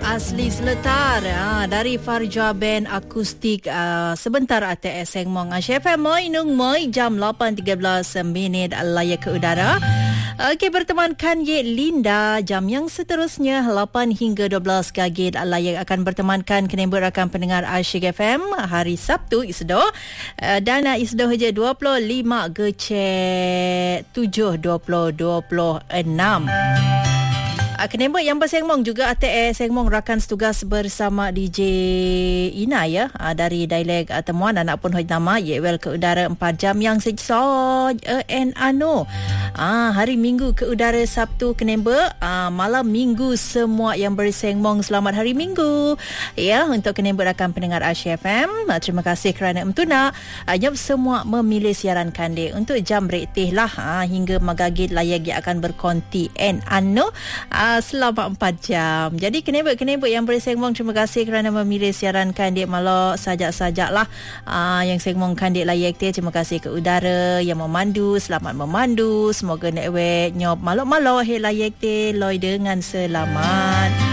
Asli Seletar dari Farja Band Akustik sebentar ATS Sengmong FM Moi Nung Moi jam 8.13 minit layak ke udara. Okey, bertemankan Ye Linda jam yang seterusnya 8 hingga 12 gagit layak akan bertemankan kenemba rakan pendengar Asyik FM hari Sabtu Isdo dan Isdo je 25 Gecek 7 2026. Kenemba yang bersengmong juga ATS Sengmong rakan setugas bersama DJ Ina ya dari Dialek Temuan anak pun hoj nama Yewel ke udara 4 jam yang sejsoj hari Minggu ke udara Sabtu kenemba malam Minggu semua yang bersengmong selamat hari Minggu ya untuk kenemba rakan pendengar Asyik FM. Terima kasih kerana emtuna nyop semua memilih siaran kande untuk jam rektih lah hingga magagit layak yang akan berkonti selama 4 jam. Jadi kenebek-kenebek yang bersengmong terima kasih kerana memilih siaran kandik malok sajak-sajak lah yang sengmong kandik layak te. Terima kasih ke udara yang memandu, selamat memandu, semoga network nyop malok-malok he layak te loi dengan selamat.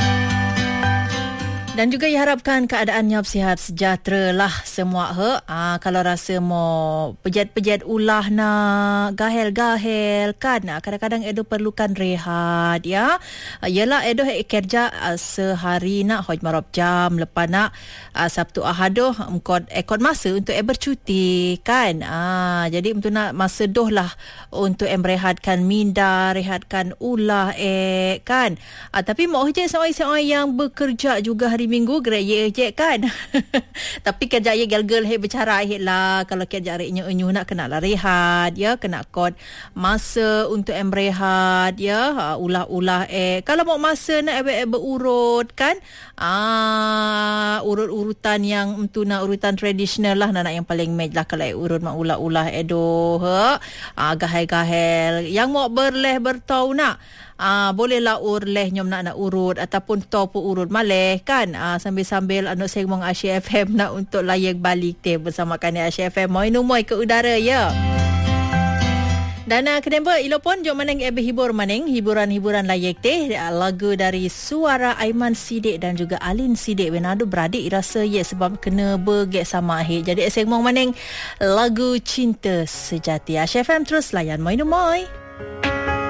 Dan juga diharapkan keadaan nyop sihat sejahtera lah semua kalau rasa mau pejat-pejat ulah nak gahel-gahel kan kadang-kadang edo perlukan rehat ya. Yalah edo kerja sehari nak hoj marop jam lepas nak Sabtu Ahad doh ekod masa untuk bercuti kan. Jadi untuk nak masa doh lah untuk merehatkan minda, rehatkan ulah kan. Tapi mau je seorang yang bekerja juga hari Minggu gerak je kan. Tapi kerja ye gal-gal bercara lah kalau kerja hari enyu nak kena lah rehat ya, kena kod masa untuk berehat ya, ulah-ulah kalau mau masa nak berurut kan urut-urutan yang nak urutan tradisional lah nak yang paling match lah kalau urut mak ulah-ulah gahel-gahel yang mau berleh bertau nak bolehlah urleh nyom nak urut ataupun topu urut maleh kan sambil-sambil anak sengmong Asyik FM nak untuk layak balik te bersama kami Asyik FM moi numoi ke udara ya. Dan kenemba ilo pun jom maneng berhibur maneng hiburan-hiburan layak teh lagu dari suara Aiman Sidik dan juga Alin Sidik Wenado beradik rasa ye sebab kena bergek sama jadi sengmong maneng lagu Cinta Sejati. Asyik FM terus layan moi numoi.